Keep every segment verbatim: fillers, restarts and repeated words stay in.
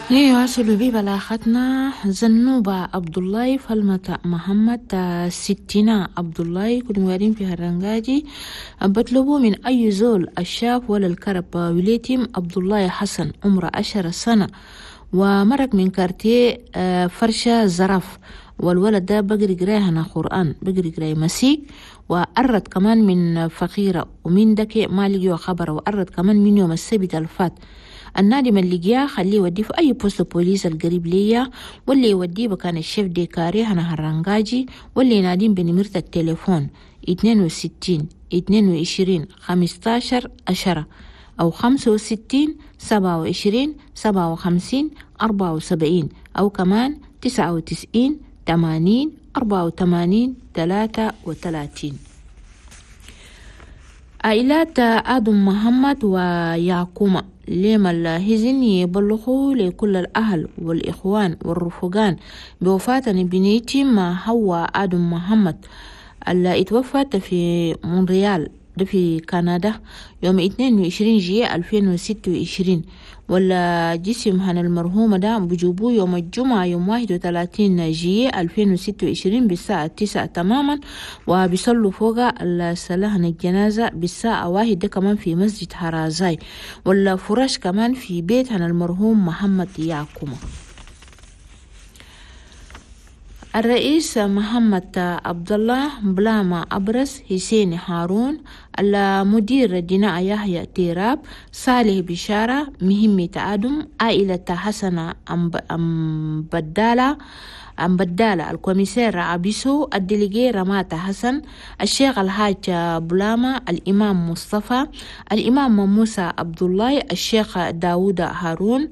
ايوه سلوبي بلاختنا زنوبة عبد الله فلمة محمد ستنا عبد الله كل موارين في هرنجاجي بطلبوا من اي زول الشاف ولا الكرب وليتم عبد الله حسن عمره عشر سنة ومرق من كارتيه فرشة زرف والولد ده بقري قرايهنا قرآن بقري قراي مسيك وقرد كمان من فقيرة ومن دكي ما لقيوا خبر وقرد كمان من يوم السبت الفات. النادم اللي جاء خليه يوديه في أي بوست بوليس القريب ليا واللي يوديه بكان الشيف ديكاري هنا هرنجاجي واللي ينادين بنمرة التليفون اثنين وستين اثنين وعشرين خمستاشر عشرة أو خمسة وستين سبعة وعشرين سبعة وخمسين أربعة وسبعين أو كمان تسعة وتسعين ثمانين أربعة وثمانين ثلاثة وثلاثين. عائلات آدم محمد ويعقوم لما الهزن يبلغوا لكل الأهل والإخوان والرفقان بوفاة بنيتهم هو آدم محمد اللي اتوفت في مونريال ده في كندا يوم اثنين وعشرين جي ألفين وستة وعشرين ولا جسم هن المرحومة ده بجوبوه يوم الجمعة يوم واحد وثلاثين جي ألفين وستة وعشرين بالساعة تسعة تماما وبيصلوا فوق الصلاة الجنازة بالساعة واحد ده كمان في مسجد هرازاي ولا فراش كمان في بيت هن المرحوم محمد يعقوب. الرئيس محمد عبد الله بلاما أبرس حسين هارون المدير دينا يحيى تيراب صالح بشارة مهمة آدم عائلة حسن أم بدالة أم بدالة الكوميسير عبيسو الدليجي رمات حسن الشيخ الحاج بلاما الإمام مصطفى الإمام موسى عبد الله الشيخ داود هارون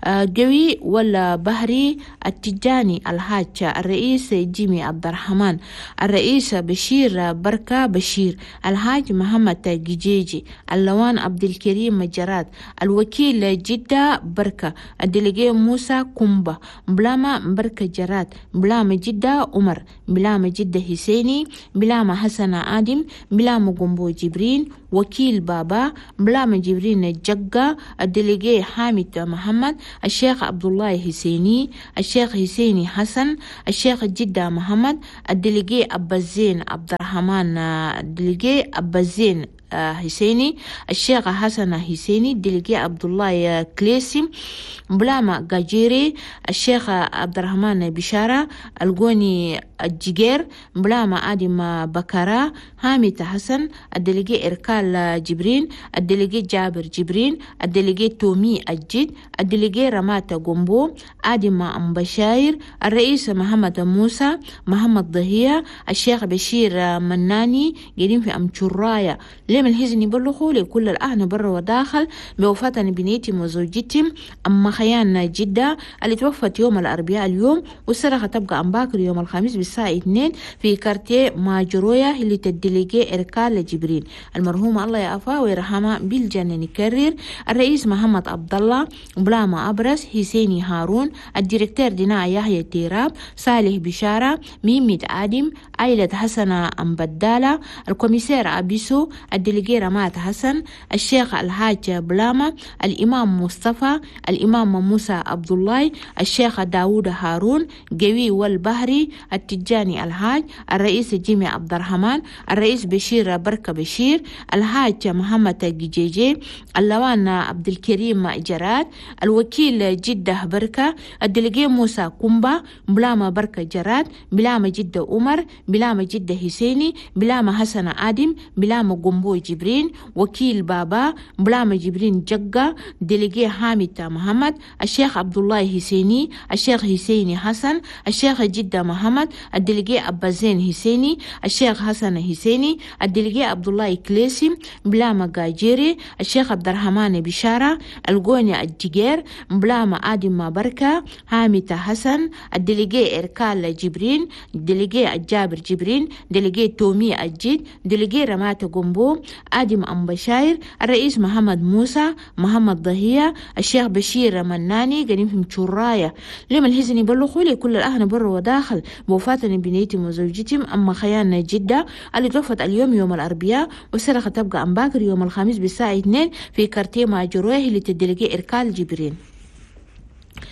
جوي ولا بحري التجاني الحاج الرئيس جيمي عبد الرحمن الرئيس بشير بركة بشير الحاج محمد جيجي اللوان عبد الكريم مجرات الوكيل جدة بركة الدليجي موسى كومبا بلاما بركة جرات بلاما جدة عمر بلاما جدة حسيني بلاما حسن آدم بلاما قنبو جبرين وكيل بابا بلاما جبرين الجقة الدليجي حامد محمد الشيخ عبد الله حسيني الشيخ حسيني حسن الشيخ جدة محمد الدليجي أبازين عبد الرحمن الدليجي أبازين حسيني الشيخ حسن حسيني الدليجي عبد الله كليسي بلاما قاجيري الشيخ عبد الرحمن بشارة القوني الجيجير بلاما آدم بكرة حامد حسن الدليجي إركال جبرين الدليجي جابر جبرين الدليجي تومي الجد الدليجي رمات قنبو آدم أمبشاير الرئيس محمد موسى محمد ضهية الشيخ بشير مناني قاعدين في أمشرايا لما الهزن يبلغوا لكل الأهل برا وداخل بوفاة بنيتهم وزوجتهم أما خيان جدة اللي توفت يوم الأربعاء اليوم والسرقة تبقى أم باكر يوم الخميس بالساعة اثنين في كارتيه ماجرويا اللي تدليجي إركال جبرين المرحومة الله يعفاها ويرحمها بالجنة. نكرر الرئيس محمد عبد الله بلاما أبرس حسيني هارون الديركتور دينا يحيى تيراب صالح بشارة ميمة آدم عائلة حسن أم بدالة الكوميسير عبيسو الدليجي رمات حسن الشيخ الحاج بلاما الإمام مصطفى الإمام موسى عبد الله الشيخ داود هارون جوي والبحري التجاني الحاج الرئيس جيمي عبد الرحمن الرئيس بشير بركة بشير الحاج محمد جيجي اللوان عبد الكريم جراد الوكيل جدة بركة الدليجي موسى كومبا بلاما بركة جراد بلاما جدة عمر بلاما جدة حسيني بلاما حسن آدم بلاما قنبو جبرين وكيل بابا بلاما جبرين جقة دليجي حامد محمد الشيخ عبد الله حسيني الشيخ حسيني حسن الشيخ جدة محمد الدليجي أبازين حسيني الشيخ حسن حسيني الدليجي عبد الله كليسي بلاما قاجيري الشيخ عبد الرحمن بشارة القوني الجيجير بلاما آدم بركة حامد حسن الدليجي إركال جبرين الدليجي الجابر جبرين دليجي تومي الجد دليجي رمات قنبو آدم أمبشاير الرئيس محمد موسى محمد ضهية الشيخ بشير مناني قديم في مشرايا لما الهزن يبلغوا لكل الأهل برا وداخل بوفاة بنيتهم وزوجتهم أما خيان جدة اللي توفت اليوم يوم الأربعاء والسرقة تبقى أم باكر يوم الخميس بالساعة اثنين في كارتيه ماجرويه اللي تدلقي إركال جبرين.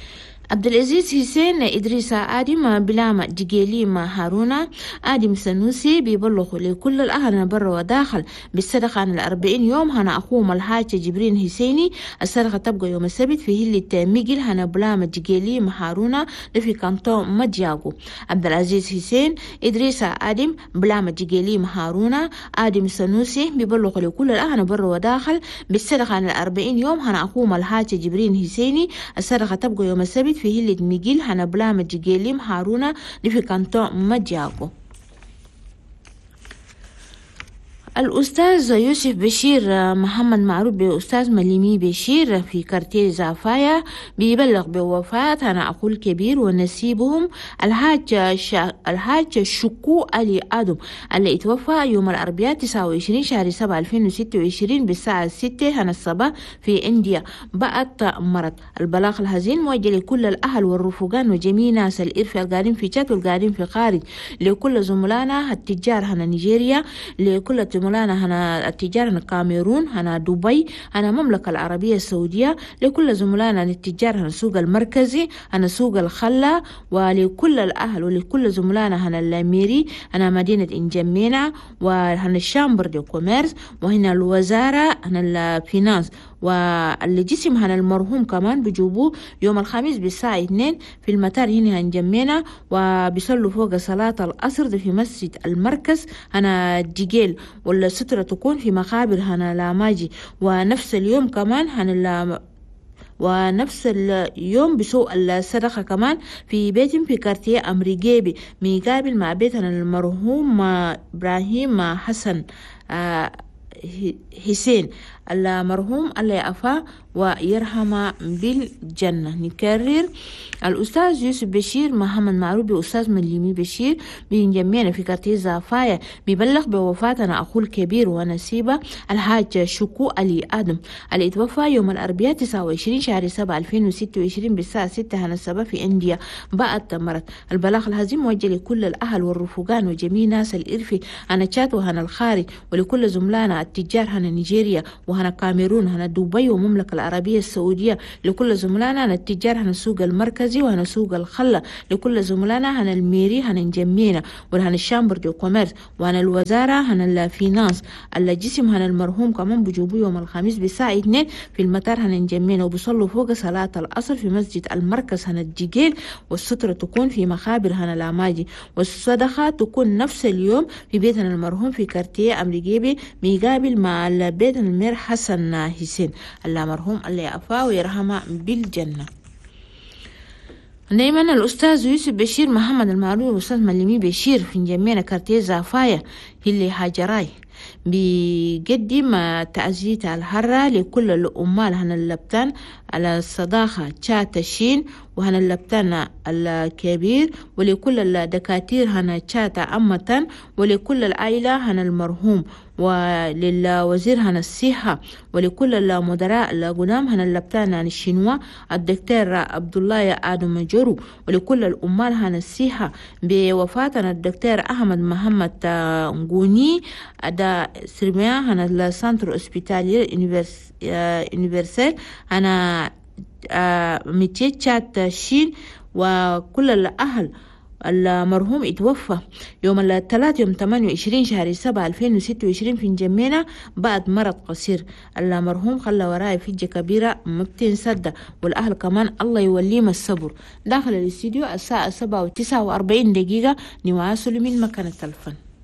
عبد العزيز حسين إدريس آدم بلامة جيجيليم هارونا آدم سنوسي بيبلغوا لكل الأهل برا وداخل بالصدقة عن الأربعين يوم. هنا أخوهم الحاج جبرين حسيني. الصدقة تبقى يوم السبت في هلة ميجل. هنا بلامة جيجيليم هارونا في كانتون مدياغو. عبد العزيز حسين إدريس آدم بلامة جيجيليم هارونا آدم سنوسي بيبلغوا لكل الأهل برا وداخل بالصدقة عن الأربعين يوم. هنا أخوهم الحاج جبرين حسيني. الصدقة تبقى يوم السبت في هلة ميجيل. هنا بلامة جيجيليم هارونا في كانتون مدياغو. الأستاذ يوسف بشير محمد معروف بأستاذ مليمي بشير في كارتير زعفايا بيبلغ بوفاة أنا أخو الكبير ونسيبهم الحاج شا... الحاج شكو علي آدم اللي اتوفى يوم الأربعاء تسعة وعشرين شهر سبعة ألفين وستة وعشرين بالساعة ستة هنا الصباح في إنديا. بقت مرض. البلاغ الحزين موجه لكل الأهل والرفقان وجميع ناس الإرث القاعدين في جات والقاعدين في خارج، لكل زملائنا التجار هنا نيجيريا، لكل زملائنا هنا التجار هنا كاميرون، هنا دبي، هنا المملكة العربية السعودية، لكل زملائنا التجار هنا السوق المركزي، هنا سوق الخلا، ولكل الأهل ولكل زملائنا هنا الأميري، هنا مدينة إنجمينا، وهنا الشامبر دي كوميرس، وهنا الوزارة هنا الفينانس، واللي جسم هنا المرحوم كمان بيجوبوه يوم الخميس بالساعة اثنين في المطار هنا انجمينا، وبيصلوا فوق صلاة العصر في مسجد المركز هنا جيجيل، والسترة تكون في مقابر هنا لاماجي. ونفس اليوم كمان هنا ونفس اليوم بسوء الصدقة كمان في بيت في كارتيه أمريكيبي مقابل مع بيت المرحوم إبراهيم حسن آه حسين المرحوم الله يعفاه ويرحمه بالجنة. نكرر الأستاذ يوسف بشير محمد معروف بأستاذ مليمي بشير بينجمينا في كارتيه زعفايا بيبلغ بوفاتنا أخوه الكبير ونسيبه الحاج شكو علي آدم اللي اتوفى يوم الأربعاء تسعة وعشرين شهر سبعة ألفين وستة وعشرين بالساعة ستة هنا الصباح في إنديا. بقت مرض. البلاغ الهزيم موجه لكل الأهل والرفقان وجميع ناس الإرث هنا تشات وهنا الخارج، ولكل زملائنا التجار هنا نيجيريا وهنا كاميرون هنا دبي ومملكة العربية السعودية، لكل زملائنا هنا التجار هنا السوق المركزي وهنا سوق الخلا، لكل زملائنا هنا الميري هنا نجمينا، وهنا الشامبر دي كوميرس، وهنا الوزارة هنا الفينانس. الجسم هنا المرحوم كمان بيجوبوه يوم الخميس بالساعة اثنين في المطار هنا نجمينا، وبيصلوا فوق صلاة العصر في مسجد المركز هنا الجيجيل، والسترة تكون في مقابر هنا لاماجي، والصدقة تكون نفس اليوم في بيتنا المرحوم في كارتيه أمريكيبي مقابل مع البيت المير حسن حسين المرحوم اللي يعفاه ويرحمه بالجنة. دايما الأستاذ يوسف بشير محمد المعروف والأستاذ مليمي بشير في جميع كارتيه زعفايا اللي هاجراي بيقدم تعزية الحرة لكل الأمال هنا اللبتان على الصداقة تشات الشين وهنا اللبتان الكبير، ولكل الدكاتير هنا تشات أمة، ولكل العائلة هنا المرحوم، وللوزير هنا الصحة، ولكل المدراء القدام هنا اللبتان عن الشنوى الدكتور عبد الله آدم جورو، ولكل الأمال هنا الصحة بوفاتنا الدكتور أحمد محمد نقوني دا سرميا هنا السانتر اسبيتالير يونيفرسال هنا ميتيتشات شين، وكل الأهل المرحوم اتوفى يوم الثلاث يوم ثمانية وعشرين شهر سبعة ألفين وستة وعشرين في جمينا بعد مرض قصير. المرحوم خلى وراي فجة كبيرة ما بتنسد، والأهل كمان الله يوليهم الصبر. داخل الاستديو الساعة سبعة وتسعة وأربعين دقيقة نواصل من مكان التلفون.